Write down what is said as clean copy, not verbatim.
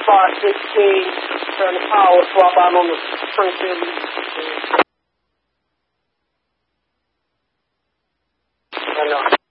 spot 16, turn the power swap out on the Springfield. I know.